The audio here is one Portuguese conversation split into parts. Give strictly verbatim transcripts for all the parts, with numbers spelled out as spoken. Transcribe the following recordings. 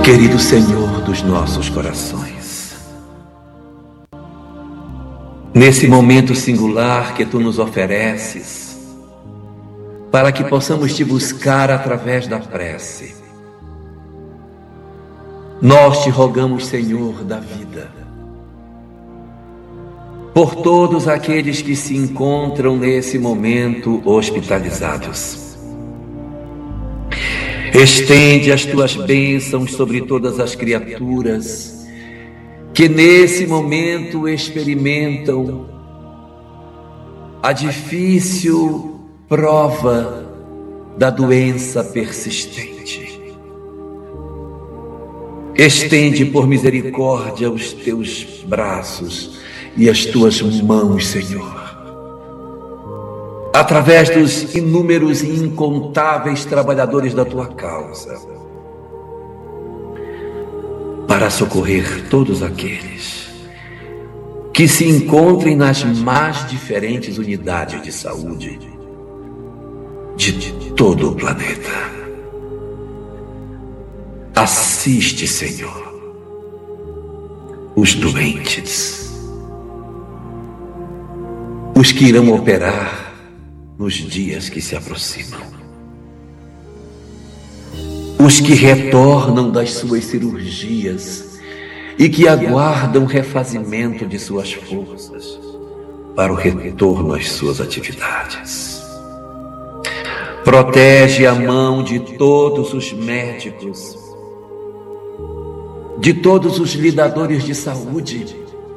Querido Senhor dos nossos corações, nesse momento singular que Tu nos ofereces, para que possamos Te buscar através da prece, nós Te rogamos, Senhor da vida, por todos aqueles que se encontram nesse momento hospitalizados. Estende as Tuas bênçãos sobre todas as criaturas que nesse momento experimentam a difícil prova da doença persistente. Estende por misericórdia os Teus braços e as Tuas mãos, Senhor, através dos inúmeros e incontáveis trabalhadores da Tua causa, para socorrer todos aqueles que se encontrem nas mais diferentes unidades de saúde de todo o planeta. Assiste, Senhor, os doentes, os que irão operar nos dias que se aproximam, os que retornam das suas cirurgias e que aguardam refazimento de suas forças para o retorno às suas atividades. Protege a mão de todos os médicos, de todos os lidadores de saúde,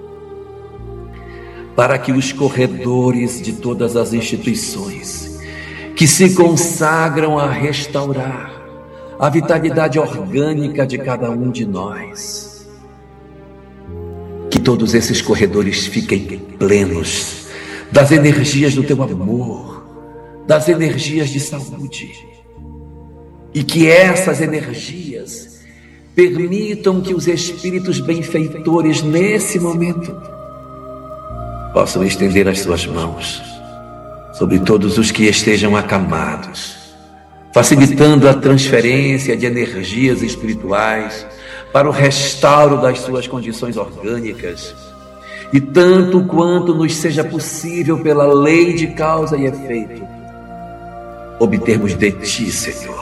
para que os corredores de todas as instituições que se consagram a restaurar a vitalidade orgânica de cada um de nós, que todos esses corredores fiquem plenos das energias do Teu amor, das energias de saúde, e que essas energias permitam que os espíritos benfeitores nesse momento possam estender as suas mãos sobre todos os que estejam acamados, facilitando a transferência de energias espirituais para o restauro das suas condições orgânicas, e tanto quanto nos seja possível pela lei de causa e efeito, obtermos de Ti, Senhor,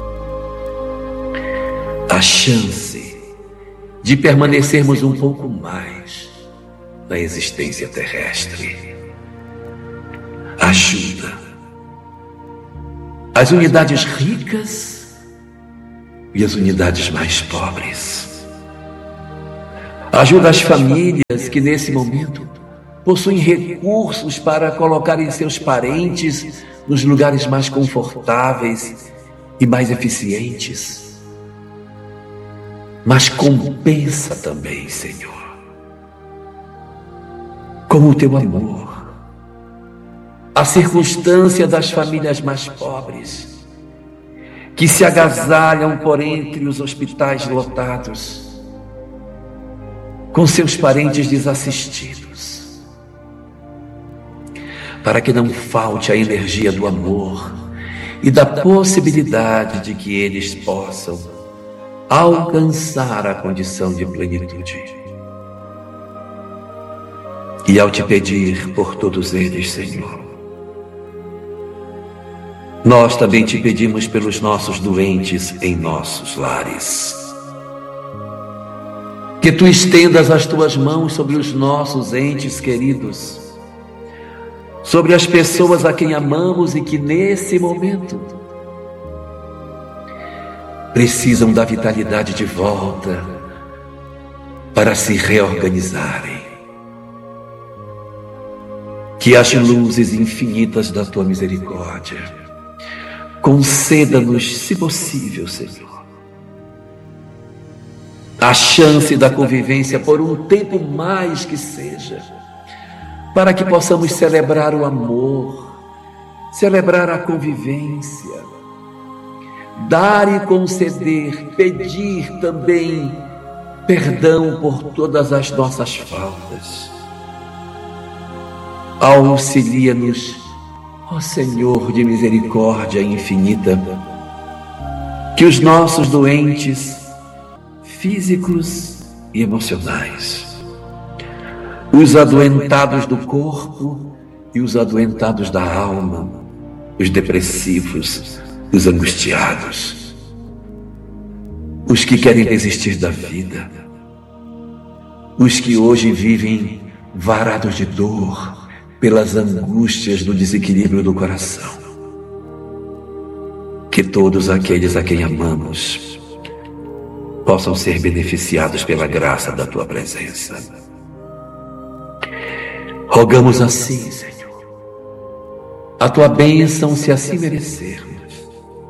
a chance de permanecermos um pouco mais na existência terrestre. Ajuda as unidades ricas e as unidades mais pobres. Ajuda as famílias que nesse momento possuem recursos para colocarem seus parentes nos lugares mais confortáveis e mais eficientes. Mas compensa também, Senhor, com o Teu amor, a circunstância das famílias mais pobres, que se agasalham por entre os hospitais lotados, com seus parentes desassistidos, para que não falte a energia do amor e da possibilidade de que eles possam alcançar a condição de plenitude. E ao Te pedir por todos eles, Senhor, nós também Te pedimos pelos nossos doentes em nossos lares. Que Tu estendas as Tuas mãos sobre os nossos entes queridos, sobre as pessoas a quem amamos e que nesse momento precisam da vitalidade de volta para se reorganizarem. Que as luzes infinitas da Tua misericórdia conceda-nos, se possível, Senhor, a chance da convivência por um tempo mais que seja, para que possamos celebrar o amor, celebrar a convivência, dar e conceder, pedir também perdão por todas as nossas faltas. Auxilia-nos, ó Senhor de misericórdia infinita, que os nossos doentes físicos e emocionais, os adoentados do corpo e os adoentados da alma, os depressivos, os angustiados, os que querem desistir da vida, os que hoje vivem varados de dor pelas angústias do desequilíbrio do coração. Que todos aqueles a quem amamos possam ser beneficiados pela graça da Tua presença. Rogamos assim, Senhor, a Tua bênção se assim merecermos,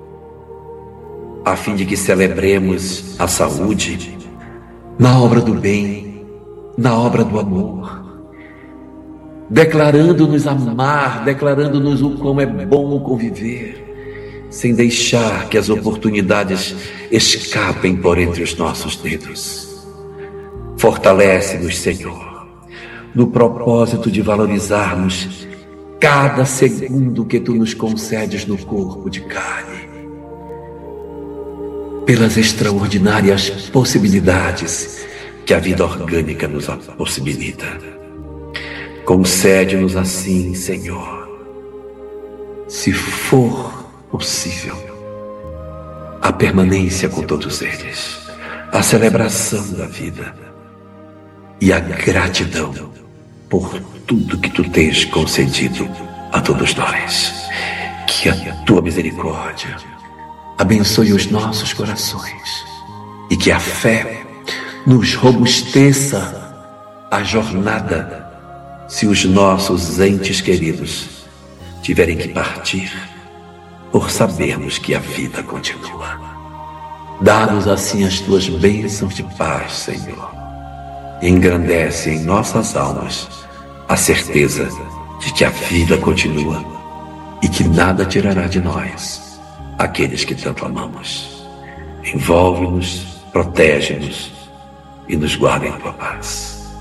a fim de que celebremos a saúde na obra do bem, na obra do amor, declarando-nos amar, declarando-nos o quão é bom conviver, sem deixar que as oportunidades escapem por entre os nossos dedos. Fortalece-nos, Senhor, no propósito de valorizarmos cada segundo que Tu nos concedes no corpo de carne, pelas extraordinárias possibilidades que a vida orgânica nos possibilita. Concede-nos assim, Senhor, se for possível, a permanência com todos eles, a celebração da vida e a gratidão por tudo que Tu tens concedido a todos nós. Que a Tua misericórdia abençoe os nossos corações e que a fé nos robusteça a jornada se os nossos entes queridos tiverem que partir, por sabermos que a vida continua. Dá-nos assim as Tuas bênçãos de paz, Senhor. Engrandece em nossas almas a certeza de que a vida continua e que nada tirará de nós aqueles que tanto amamos. Envolve-nos, protege-nos e nos guarda em Tua paz.